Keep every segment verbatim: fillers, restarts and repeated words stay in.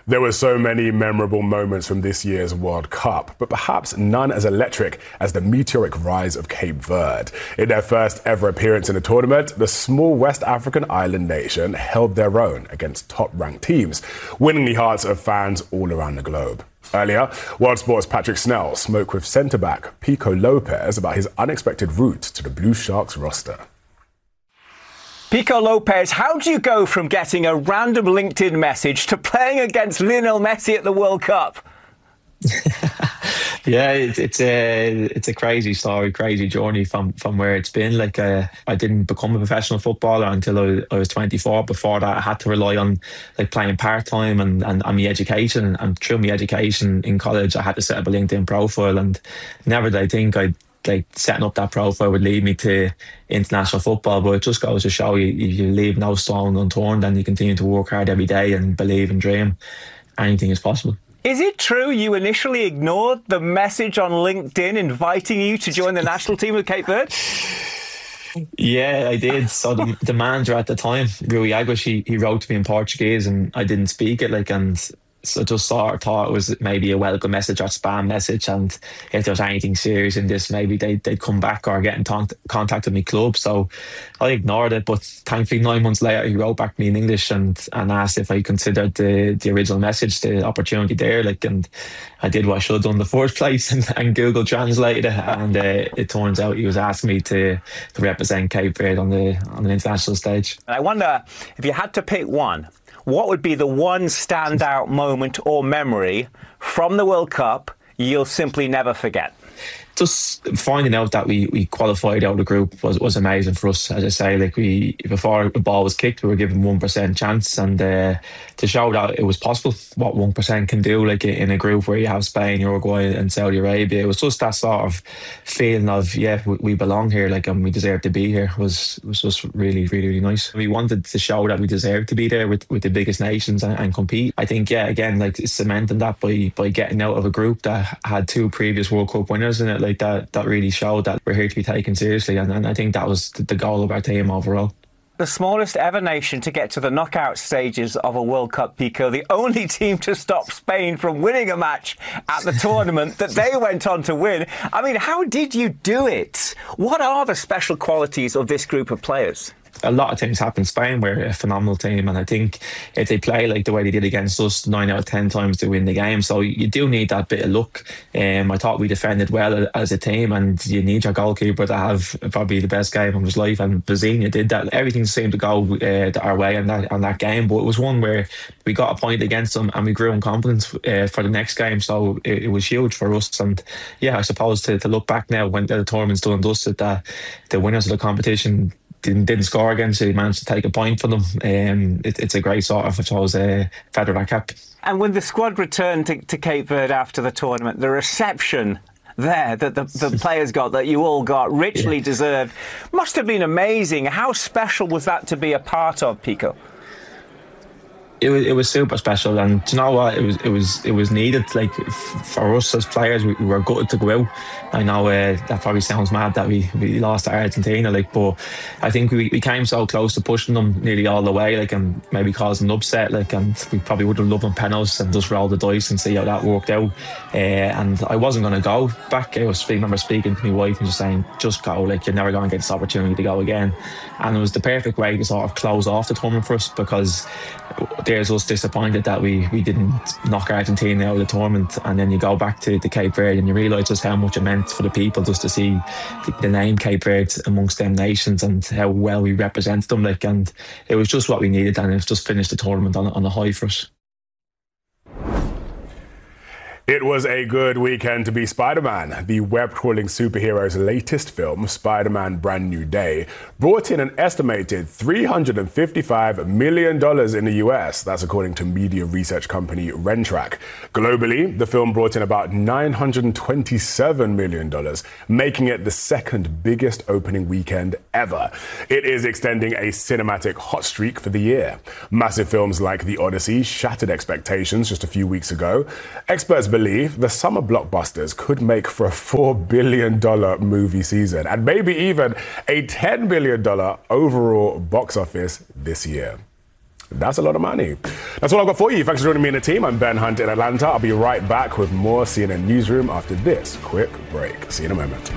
There were so many memorable moments from this year's World Cup, but perhaps none as electric as the meteoric rise of Cape Verde. In their first ever appearance in the tournament, the small West African island nation held their own against top-ranked teams, winning the hearts of fans all around the globe. Earlier, World Sport's Patrick Snell spoke with centre-back Pico Lopez about his unexpected route to the Blue Sharks roster. Pico Lopez, how do you go from getting a random LinkedIn message to playing against Lionel Messi at the World Cup? Yeah, it's, it's a it's a crazy story, crazy journey from from where it's been. Like uh, I didn't become a professional footballer until I was, I was twenty-four. Before that, I had to rely on like playing part time and and, and my education. And through my education in college, I had to set up a LinkedIn profile. And never did I think I'd like setting up that profile would lead me to international football, but it just goes to show you, you leave no stone unturned and you continue to work hard every day and believe and dream. Anything is possible. Is it true you initially ignored the message on LinkedIn inviting you to join the national team of Cape Verde? Yeah, I did. So the, the manager at the time, Rui Águas, he, he wrote to me in Portuguese and I didn't speak it, like, and so just sort of thought it was maybe a welcome message or spam message, and if there was anything serious in this, maybe they'd, they'd come back or get in t- contact with my club. So I ignored it, but thankfully nine months later he wrote back to me in English and, and asked if I considered the, the original message, the opportunity there. Like, and I did what I should have done in the first place and, and Google translated it, and uh, it turns out he was asking me to, to represent Cape Verde on the on the international stage. I wonder if you had to pick one, what would be the one standout moment or memory from the World Cup you'll simply never forget? Just finding out that we, we qualified out of the group was, was amazing for us. As I say, like we before the ball was kicked, we were given one percent chance, and uh, to show that it was possible, what one percent can do, like in a group where you have Spain, Uruguay, and Saudi Arabia, it was just that sort of feeling of yeah, we, we belong here, like, and we deserve to be here. Was was just really, really, really nice. We wanted to show that we deserve to be there with, with the biggest nations and, and compete. I think yeah, again, like cementing that by by getting out of a group that had two previous World Cup winners in it. Like that, that really showed that we're here to be taken seriously, and, and I think that was the goal of our team overall. The smallest ever nation to get to the knockout stages of a World Cup, Pico, the only team to stop Spain from winning a match at the tournament that they went on to win. I mean, how did you do it? What are the special qualities of this group of players? A lot of things happen. Spain were a phenomenal team, and I think if they play like the way they did against us, nine out of ten times they win the game. So you do need that bit of luck. Um, I thought we defended well as a team, and you need your goalkeeper to have probably the best game of his life, and Bazinha did that. Everything seemed to go uh, our way on that on that game, but it was one where we got a point against them and we grew in confidence uh, for the next game. So it, it was huge for us. And yeah, I suppose to, to look back now when the tournament's done and dusted, that the winners of the competition Didn't, didn't score again, so he managed to take a point for them. Um, it, it's a great sort of, I suppose, uh, feather our cap. And when the squad returned to, to Cape Verde after the tournament, the reception there that the, the players got, that you all got, richly yeah. deserved, must have been amazing. How special was that to be a part of, Pico? It was it was super special, and do you know what? It was it was it was needed. Like f- for us as players, we, we were gutted to go out. I know uh, that probably sounds mad that we, we lost to Argentina, like, but I think we, we came so close to pushing them nearly all the way, like, and maybe causing an upset, like, and we probably would have loved on penalties and just roll the dice and see how that worked out. Uh, and I wasn't going to go back. I was I remember speaking to my wife and just saying, just go, like, you're never going to get this opportunity to go again. And it was the perfect way to sort of close off the tournament for us, because there's us disappointed that we, we didn't knock Argentina out of the tournament, and then you go back to, to Cape Verde and you realise just how much it meant for the people just to see the, the name Cape Verde amongst them nations and how well we represented them, like, and it was just what we needed, and it's just finished the tournament on, on a high for us. It was a good weekend to be Spider-Man. The web-crawling superhero's latest film, Spider-Man Brand New Day, brought in an estimated three hundred fifty-five million dollars in the U S. That's according to media research company Rentrack. Globally, the film brought in about nine hundred twenty-seven million dollars, making it the second biggest opening weekend ever. It is extending a cinematic hot streak for the year. Massive films like The Odyssey shattered expectations just a few weeks ago. Experts believe the summer blockbusters could make for a four billion dollars movie season and maybe even a ten billion dollars overall box office this year. That's a lot of money. That's all I've got for you. Thanks for joining me in the team. I'm Ben Hunt in Atlanta. I'll be right back with more C N N Newsroom after this quick break. See you in a moment.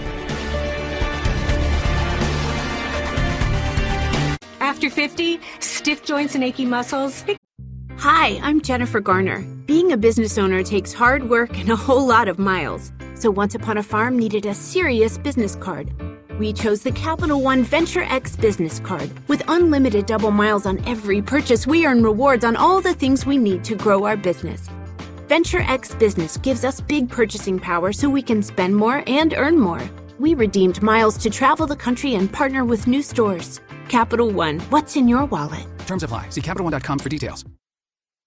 After fifty, stiff joints and achy muscles. Hi, I'm Jennifer Garner. Being a business owner takes hard work and a whole lot of miles. So Once Upon a Farm needed a serious business card. We chose the Capital One Venture X business card. With unlimited double miles on every purchase, we earn rewards on all the things we need to grow our business. Venture X Business gives us big purchasing power so we can spend more and earn more. We redeemed miles to travel the country and partner with new stores. Capital One, what's in your wallet? Terms apply. See Capital One dot com for details.